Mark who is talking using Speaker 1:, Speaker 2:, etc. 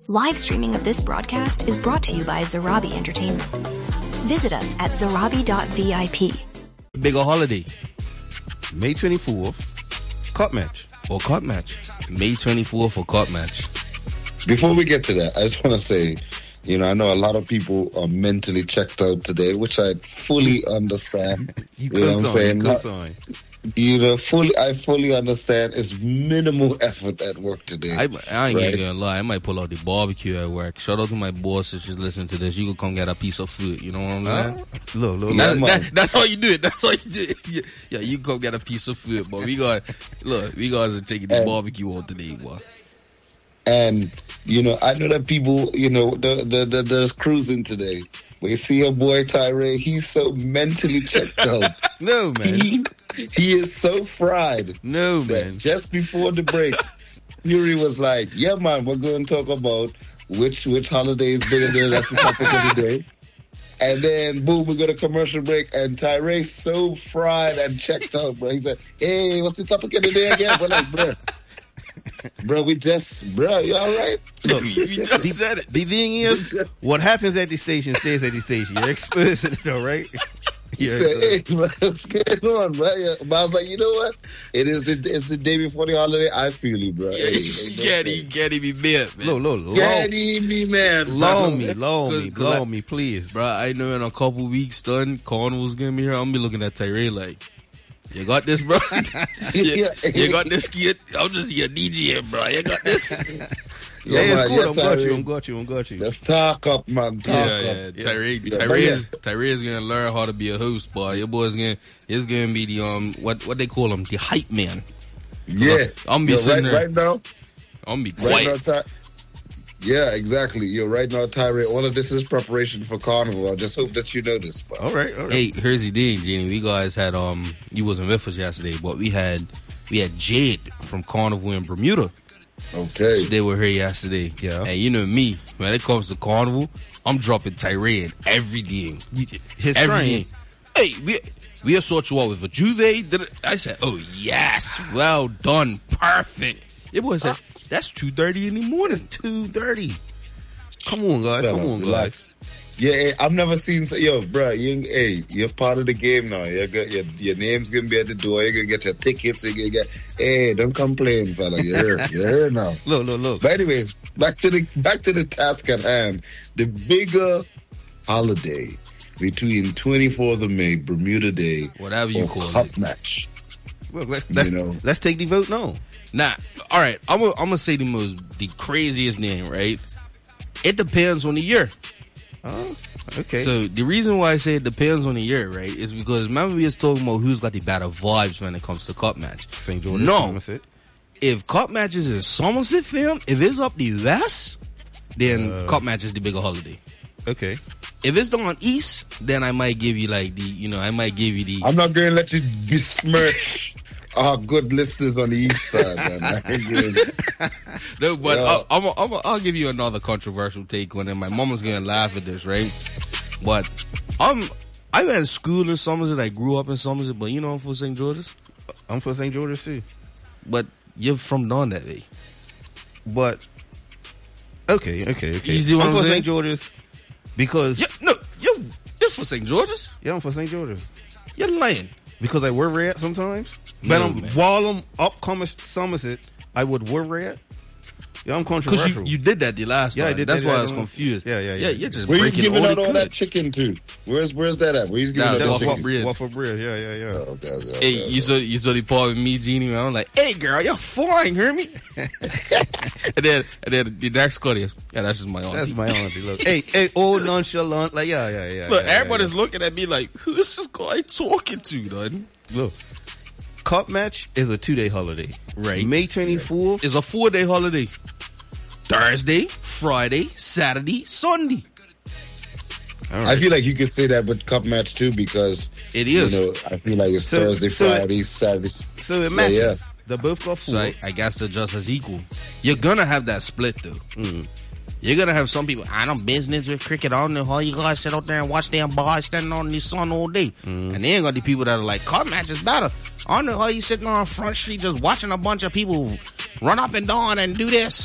Speaker 1: Live streaming of this broadcast is brought to you by Zarabi Entertainment. Visit us at zarabi.vip.
Speaker 2: Bigger holiday.
Speaker 3: May 24th, cup match.
Speaker 2: Or cup match. May 24th for cup match.
Speaker 4: Before we get to that, I just want to say, I know a lot of people are mentally checked out today, which I fully understand.
Speaker 3: You know what I'm saying?
Speaker 4: I fully understand. It's minimal effort at work today.
Speaker 2: I ain't even gonna lie. I might pull out the barbecue at work. Shout out to my boss if she's listening to this. You can come get a piece of food. You know what I'm saying?
Speaker 3: Look.
Speaker 2: That's how you do it. That's how you do it. Yeah, you can come get a piece of food. But we guys are taking the barbecue out today, boy.
Speaker 4: And, I know that people, they're cruising today. We see your boy Tyree, he's so mentally checked out.
Speaker 3: No, man.
Speaker 4: He is so fried.
Speaker 3: No, man.
Speaker 4: Just before the break, Fury was like, yeah, man, we're going to talk about which holiday is bigger than that's the topic of the day. And then, boom, we got a commercial break, and Tyree's so fried and checked out, bro. He said, hey, what's the topic of the day again? We're like, bro, you all right?
Speaker 3: Look, you just said it. The thing is, what happens at the station stays at the station. You're exposing it, all right?
Speaker 4: He said, hey, bro, what's going on, bro? Yeah. But I was like, you know what? It's the day before the holiday. I feel you, bro.
Speaker 2: Getty me man.
Speaker 3: Look.
Speaker 4: Getty me man.
Speaker 3: Loan me, please.
Speaker 2: Bro, I know in a couple weeks, done, Carnival's gonna be here. I'm gonna be looking at Tyree like, you got this, bro? you got this, kid? I'm just your DJ, bro. You got this?
Speaker 3: It's cool. I'm got you.
Speaker 4: Let's talk up, man.
Speaker 2: Up. Tyree is gonna learn how to be a host, boy. Your boy's gonna be the what they call him, the hype man.
Speaker 4: Yeah,
Speaker 2: I'm be sitting there
Speaker 4: right now.
Speaker 2: I'm be quiet.
Speaker 4: Yeah, exactly. You're right now, Tyree. All of this is preparation for Carnival. I just hope that you know this. But.
Speaker 3: All right.
Speaker 2: Hey, here's the thing, Jenny. We guys had you wasn't with us yesterday, but we had Jade from Carnival in Bermuda.
Speaker 4: Okay.
Speaker 2: So they were here yesterday.
Speaker 3: Yeah.
Speaker 2: And you know me, when it comes to Carnival, I'm dropping Tyree in everything.
Speaker 3: His train.
Speaker 2: Hey, we sort you out with a Juve. I said, oh yes, well done, perfect. Your boy said, that's 2:30 in the morning.
Speaker 3: 2:30. Come on, guys.
Speaker 4: Yeah, I've never seen. Yo, bro, you're part of the game now. Your name's gonna be at the door. You're gonna get your tickets. You're gonna get. Hey, don't complain, fella. You're here now.
Speaker 3: Look.
Speaker 4: But anyways, back to the task at hand. The bigger holiday between 24th of May, Bermuda Day,
Speaker 2: whatever you call
Speaker 4: cup
Speaker 2: it,
Speaker 4: match.
Speaker 3: Well, let's take the vote now.
Speaker 2: Nah, all right. I'm gonna say the craziest name, right? It depends on the year.
Speaker 3: Oh, okay.
Speaker 2: So the reason why I say it depends on the year, right, is because remember we was talking about who's got the better vibes when it comes to cup match.
Speaker 3: St. George's,
Speaker 2: no.
Speaker 3: Somerset.
Speaker 2: If cup matches in Somerset, fam, if it's up the west, then cup match is the bigger holiday.
Speaker 3: Okay.
Speaker 2: If it's down east, then I might give you the.
Speaker 4: I'm not gonna let you besmirch our good listeners on the east side, man.
Speaker 2: No, but yeah. I'll give you another controversial take on it. My mama's gonna laugh at this, right? But I went to school in Somerset. I grew up in Somerset, but I'm for St. George's.
Speaker 3: I'm for St. George's too.
Speaker 2: But you're from down that way.
Speaker 3: But okay.
Speaker 2: You see what I'm
Speaker 3: for
Speaker 2: saying?
Speaker 3: St. George's because
Speaker 2: you're for St. George's.
Speaker 3: Yeah, I'm for St. George's.
Speaker 2: You're lying.
Speaker 3: Because I worry at sometimes.
Speaker 2: No,
Speaker 3: but while I'm upcoming Somerset, I would worry at. Yeah, I'm controversial.
Speaker 2: Because you did that the last time.
Speaker 3: I did.
Speaker 2: That's why I was confused.
Speaker 3: Yeah.
Speaker 2: You're just
Speaker 4: where
Speaker 2: breaking
Speaker 4: you giving out all
Speaker 2: the
Speaker 4: that chicken to? Where's that at? Where you giving out that chicken?
Speaker 3: Waffle bread. Yeah.
Speaker 4: Oh, okay.
Speaker 2: Hey, you saw the part with me, Jeannie. I'm like, hey, girl, you're fine, hear me? and then the next cut is, that's just my auntie.
Speaker 3: That's my auntie. Look, hey, old nonchalant, like yeah.
Speaker 2: Look, everybody's looking at me like, who's this guy talking to, dude?
Speaker 3: Look. Cup match is a 2-day holiday.
Speaker 2: Right.
Speaker 3: May 24th
Speaker 2: is a 4-day holiday. Thursday, Friday, Saturday, Sunday.
Speaker 3: Right.
Speaker 4: I feel like you could say that with cup match too because
Speaker 2: it is.
Speaker 4: I feel like it's Thursday, Friday, Saturday.
Speaker 3: So it matches. Yeah. They both got 4.
Speaker 2: So I guess they're just as equal. You're gonna have that split though.
Speaker 3: Mm.
Speaker 2: You're gonna have some people, I don't business with cricket. I don't know how you guys sit out there and watch them boys standing on the sun all day. And then you got the people that are like, cup match is better. I don't know how you sitting on Front Street just watching a bunch of people run up and down and do this.